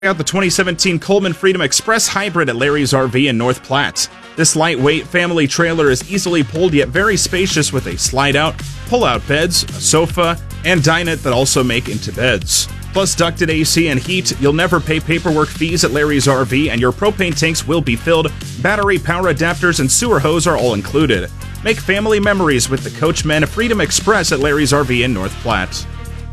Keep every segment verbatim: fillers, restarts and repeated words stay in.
Out the twenty seventeen Coleman Freedom Express Hybrid at Larry's R V in North Platte. This lightweight family trailer is easily pulled yet very spacious with a slide-out, pull-out beds, a sofa, and dinette that also make into beds. Plus ducted A C and heat, you'll never pay paperwork fees at Larry's R V, and your propane tanks will be filled. Battery, power adapters, and sewer hose are all included. Make family memories with the Coachmen Freedom Express at Larry's R V in North Platte.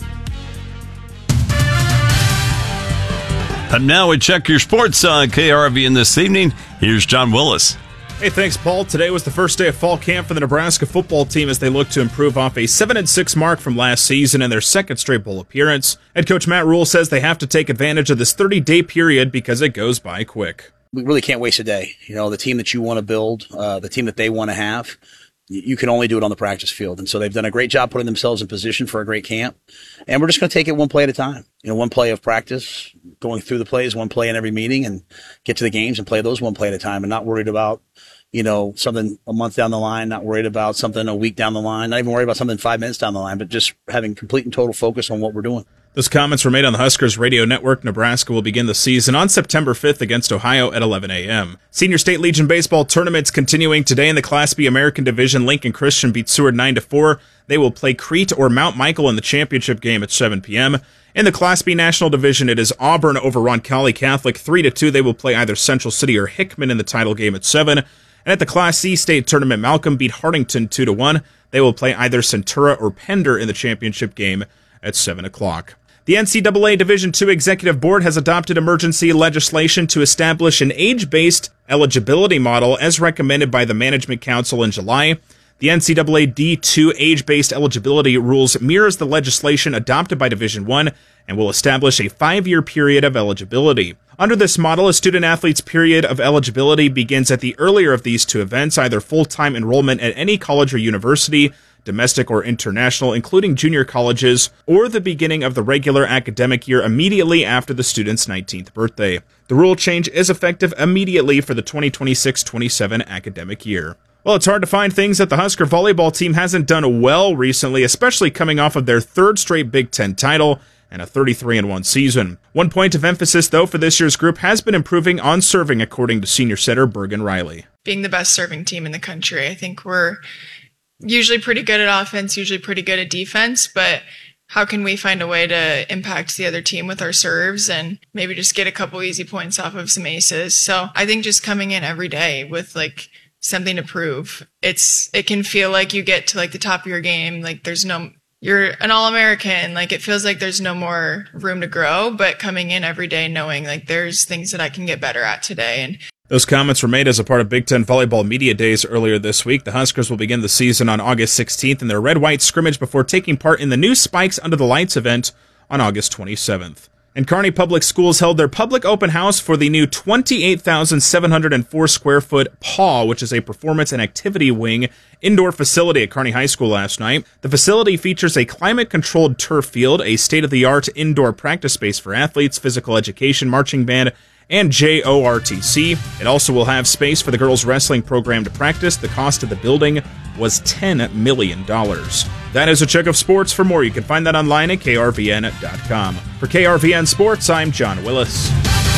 And now we check your sports on K R V N this evening. Here's John Willis. Hey, thanks, Paul. Today was the first day of fall camp for the Nebraska football team as they look to improve off a seven and six mark from last season and their second straight bowl appearance. Head coach Matt Rule says they have to take advantage of this thirty-day period because it goes by quick. We really can't waste a day. You know, the team that you want to build, uh, the team that they want to have, you can only do it on the practice field. And so they've done a great job putting themselves in position for a great camp. And we're just going to take it one play at a time. You know, one play of practice, going through the plays, one play in every meeting, and get to the games and play those one play at a time, and not worried about, you know, something a month down the line, not worried about something a week down the line, not even worried about something five minutes down the line, but just having complete and total focus on what we're doing. Those comments were made on the Huskers Radio Network. Nebraska will begin the season on September fifth against Ohio at eleven a.m. Senior State Legion Baseball tournaments continuing today in the Class B American Division. Lincoln Christian beat Seward nine to four. They will play Crete or Mount Michael in the championship game at seven p.m. In the Class B National Division, it is Auburn over Roncalli Catholic three to two. They will play either Central City or Hickman in the title game at seven. And at the Class C State Tournament, Malcolm beat Hartington two to one. They will play either Centura or Pender in the championship game at seven o'clock. The N C double A Division two Executive Board has adopted emergency legislation to establish an age-based eligibility model as recommended by the Management Council in July. The N C double A D two age-based eligibility rules mirrors the legislation adopted by Division one and will establish a five-year period of eligibility. Under this model, a student-athlete's period of eligibility begins at the earlier of these two events, either full-time enrollment at any college or university, domestic or international, including junior colleges, or the beginning of the regular academic year immediately after the student's nineteenth birthday. The rule change is effective immediately for the twenty twenty-six twenty-seven academic year. Well, it's hard to find things that the Husker volleyball team hasn't done well recently, especially coming off of their third straight Big Ten title and a thirty-three and one season. One point of emphasis, though, for this year's group has been improving on serving, according to senior setter Bergen Riley. Being the best serving team in the country, I think we're usually pretty good at offense, usually pretty good at defense, but how can we find a way to impact the other team with our serves and maybe just get a couple easy points off of some aces? So I think just coming in every day with like something to prove, it's, it can feel like you get to like the top of your game. Like there's no, you're an All-American. Like it feels like there's no more room to grow, but coming in every day knowing like there's things that I can get better at today. And those comments were made as a part of Big Ten Volleyball Media Days earlier this week. The Huskers will begin the season on August sixteenth in their red-white scrimmage before taking part in the new Spikes Under the Lights event on August twenty-seventh. And Kearney Public Schools held their public open house for the new twenty-eight thousand seven hundred four square foot P A W, which is a performance and activity wing indoor facility at Kearney High School last night. The facility features a climate-controlled turf field, a state-of-the-art indoor practice space for athletes, physical education, marching band, and J O R T C. It also will have space for the girls' wrestling program to practice. The cost of the building was ten million dollars. That is a check of sports. For more, you can find that online at K R V N dot com. For K R V N Sports, I'm John Willis.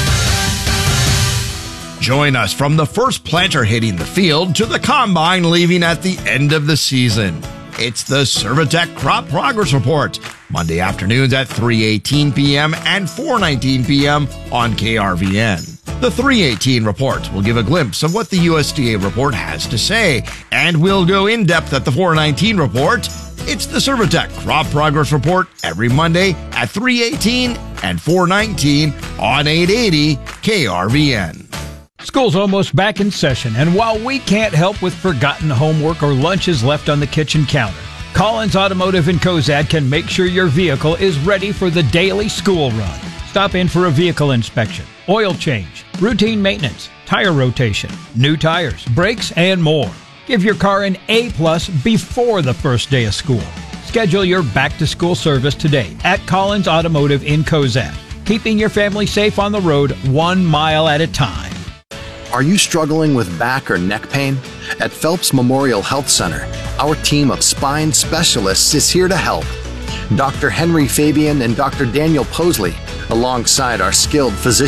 Join us from the first planter hitting the field to the combine leaving at the end of the season. It's the Servitec Crop Progress Report, Monday afternoons at three eighteen p.m. and four nineteen p.m. on K R V N. The three eighteen report will give a glimpse of what the U S D A report has to say, and we'll go in-depth at the four nineteen report. It's the Servitec Crop Progress Report every Monday at three eighteen and four nineteen on eight eighty K R V N. School's almost back in session, and while we can't help with forgotten homework or lunches left on the kitchen counter, Collins Automotive in Cozad can make sure your vehicle is ready for the daily school run. Stop in for a vehicle inspection, oil change, routine maintenance, tire rotation, new tires, brakes, and more. Give your car an A-plus before the first day of school. Schedule your back-to-school service today at Collins Automotive in Cozad, keeping your family safe on the road one mile at a time. Are you struggling with back or neck pain? At Phelps Memorial Health Center, our team of spine specialists is here to help. Doctor Henry Fabian and Doctor Daniel Posley Alongside our skilled physicians,